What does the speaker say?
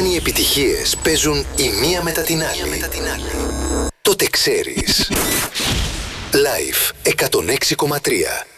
Αν οι επιτυχίες παίζουν η μία μετά την άλλη, τότε ξέρεις. Live 106,3.